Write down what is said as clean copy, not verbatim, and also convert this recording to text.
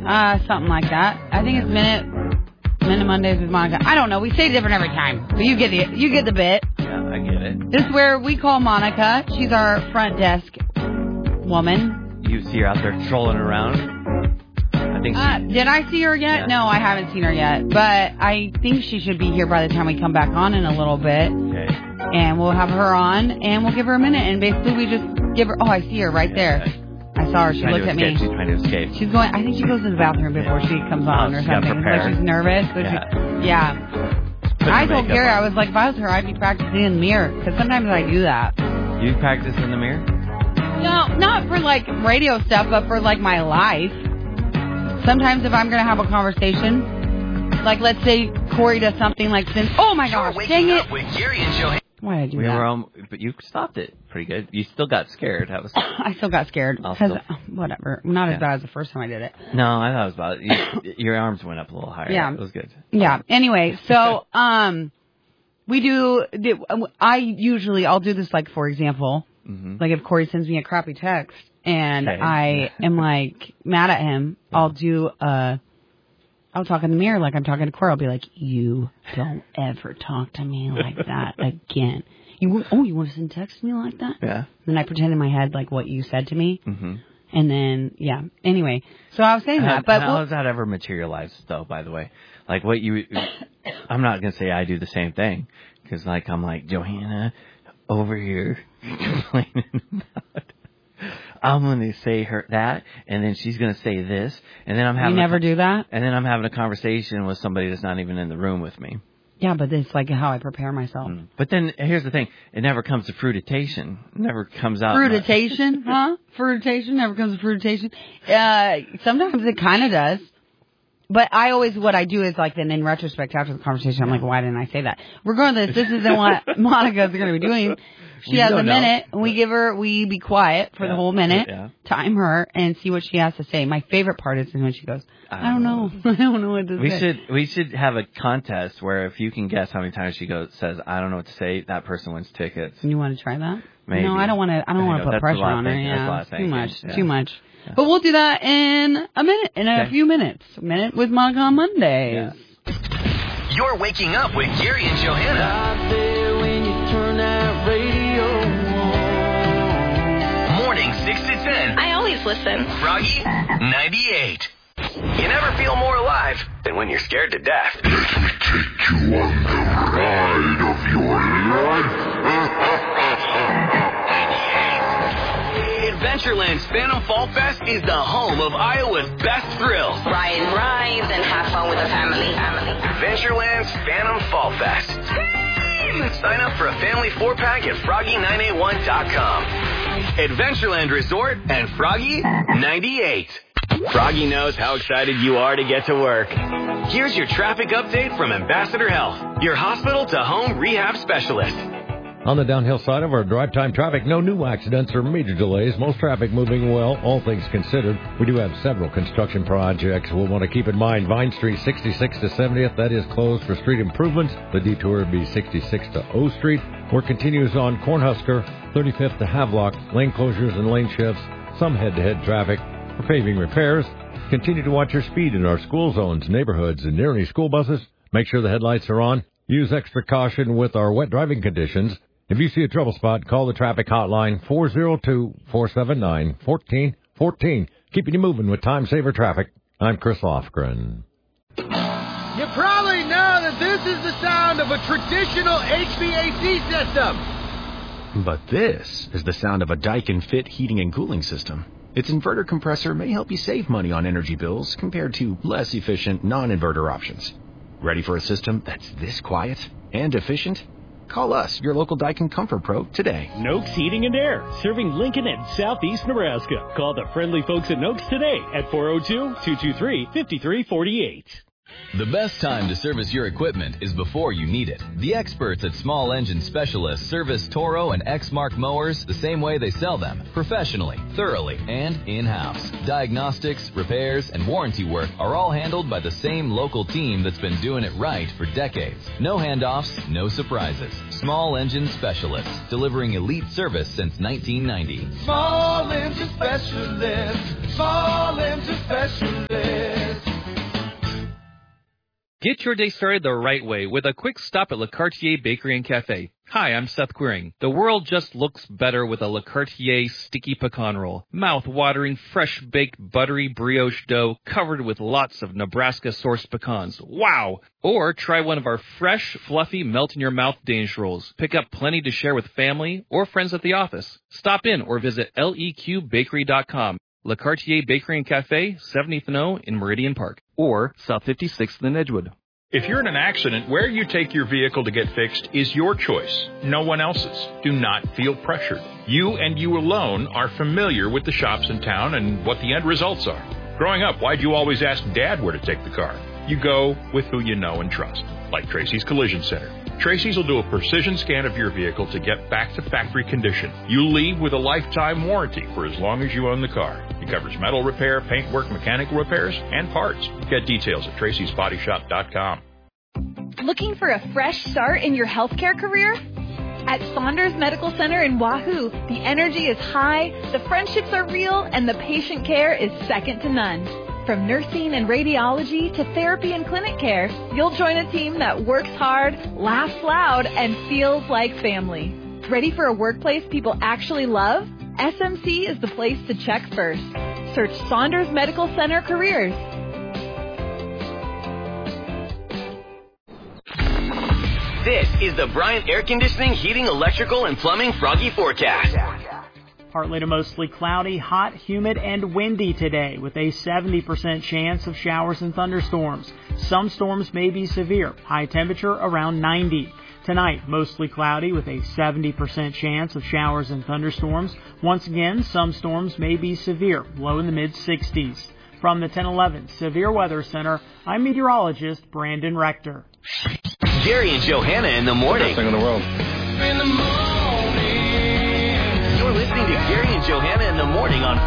Something like that. I think it's Minute Mondays with Monica. I don't know. We say it different every time. But you get the bit. Yeah, I get it. This is where we call Monica. She's our front desk woman. You see her out there trolling around. I think did I see her yet? Yeah. No, I haven't seen her yet. But I think she should be here by the time we come back on in a little bit. Okay. And we'll have her on, and we'll give her a minute. And basically, we just give her... Oh, I see her right there. I saw her. She looked at me. She's trying to escape. She's going... I think she goes to the bathroom before she comes on or something. It's like she's nervous. So yeah. I told Gary, I was like, if I was her, I'd be practicing in the mirror. Because sometimes I do that. You practice in the mirror? No, not for, like, radio stuff, but for, like, my life. Sometimes if I'm going to have a conversation, like, let's say Corey does something like this. Oh, my gosh, dang it. With Gary and Johanna. Why did I do that? But you stopped it pretty good. You still got scared. I still got scared. Because, whatever. Not as bad as the first time I did it. No, I thought it was about it. Your arms went up a little higher. Yeah. It was good. Yeah. Anyway, so, we do, I'll do this, like, for example, like if Corey sends me a crappy text and I am, like, mad at him, I'll talk in the mirror like I'm talking to Corey. I'll be like, you don't ever talk to me like that again. You want to send text to me like that? Yeah. Then I pretend in my head like what you said to me. Mm-hmm. And then, yeah. Anyway, so I was saying that. But how has that ever materialized, though, by the way? Like, what you... I'm not going to say I do the same thing. Because, like, I'm like, Johanna, over here, complaining about... I'm going to say that, and then she's going to say this, and then I'm having... You never do that? And then I'm having a conversation with somebody that's not even in the room with me. Yeah, but it's like how I prepare myself. But then, here's the thing. It never comes to fruitation. It never comes out... Fruitation, huh? Fruitation never comes to fruitation. Sometimes it kind of does. But what I do is, like, then in retrospect, after the conversation, I'm like, why didn't I say that? Regardless, this isn't what Monica's going to be doing. She has a minute, and we be quiet for the whole minute, time her, and see what she has to say. My favorite part is when she goes, I don't know. I don't know what to say. We should have a contest where if you can guess how many times she says, I don't know what to say, that person wins tickets. You want to try that? Maybe. No, I don't want to put pressure on her. Yeah, too much. Yeah. But we'll do that in a minute, a few minutes. A minute with Monica on Mondays. Yeah. You're waking up with Gary and Johanna. Out there when you turn that radio on. Morning 6 to 10. I always listen. Froggy 98. You never feel more alive than when you're scared to death. Let me take you on the ride of your life. Adventureland's Phantom Fall Fest is the home of Iowa's best thrills. Ride and rides and have fun with the family. Adventureland's Phantom Fall Fest. Sign up for a family 4-pack at Froggy981.com. Adventureland Resort and Froggy 98. Froggy knows how excited you are to get to work. Here's your traffic update from Ambassador Health, your hospital-to-home rehab specialist. On the downhill side of our drive time traffic, no new accidents or major delays. Most traffic moving well, all things considered. We do have several construction projects we'll want to keep in mind. Vine Street 66 to 70th, that is closed for street improvements. The detour would be 66 to O Street. Work continues on Cornhusker, 35th to Havelock. Lane closures and lane shifts. Some head-to-head traffic. For paving repairs, continue to watch your speed in our school zones, neighborhoods, and near any school buses. Make sure the headlights are on. Use extra caution with our wet driving conditions. If you see a trouble spot, call the traffic hotline 402-479-1414. Keeping you moving with Time Saver Traffic. I'm Chris Lofgren. You probably know that this is the sound of a traditional HVAC system. But this is the sound of a Daikin Fit heating and cooling system. Its inverter compressor may help you save money on energy bills compared to less efficient non-inverter options. Ready for a system that's this quiet and efficient? Call us, your local Daikin Comfort Pro, today. Noakes Heating and Air, serving Lincoln and Southeast Nebraska. Call the friendly folks at Noakes today at 402-223-5348. The best time to service your equipment is before you need it. The experts at Small Engine Specialists service Toro and Exmark mowers the same way they sell them, professionally, thoroughly, and in-house. Diagnostics, repairs, and warranty work are all handled by the same local team that's been doing it right for decades. No handoffs, no surprises. Small Engine Specialists, delivering elite service since 1990. Small Engine Specialists. Small Engine Specialists. Get your day started the right way with a quick stop at Le Cartier Bakery and Cafe. Hi, I'm Seth Quiring. The world just looks better with a Le Cartier sticky pecan roll. Mouth-watering, fresh-baked, buttery brioche dough covered with lots of Nebraska-sourced pecans. Wow! Or try one of our fresh, fluffy, melt-in-your-mouth Danish rolls. Pick up plenty to share with family or friends at the office. Stop in or visit leqbakery.com. Le Cartier Bakery and Cafe, 70th and O in Meridian Park, or South 56th in Edgewood. If you're in an accident, where you take your vehicle to get fixed is your choice, no one else's. Do not feel pressured. You and you alone are familiar with the shops in town and what the end results are. Growing up, why'd you always ask Dad where to take the car? You go with who you know and trust, like Tracy's Collision Center. Tracy's will do a precision scan of your vehicle to get back to factory condition. You leave with a lifetime warranty for as long as you own the car. It covers metal repair, paintwork, mechanical repairs, and parts. Get details at tracysbodyshop.com. Looking for a fresh start in your healthcare career? At Saunders Medical Center in Wahoo, the energy is high, the friendships are real, and the patient care is second to none. From nursing and radiology to therapy and clinic care, you'll join a team that works hard, laughs loud, and feels like family. Ready for a workplace people actually love? SMC is the place to check first. Search Saunders Medical Center Careers. This is the Bryant Air Conditioning, Heating, Electrical, and Plumbing Froggy Forecast. Partly to mostly cloudy, hot, humid, and windy today with a 70% chance of showers and thunderstorms. Some storms may be severe, high temperature around 90. Tonight, mostly cloudy with a 70% chance of showers and thunderstorms. Once again, some storms may be severe, low in the mid-60s. From the 1011 Severe Weather Center, I'm meteorologist Brandon Rector. Gary and Johanna in the morning. Best thing in the world. You're listening to Gary and Johanna in the morning on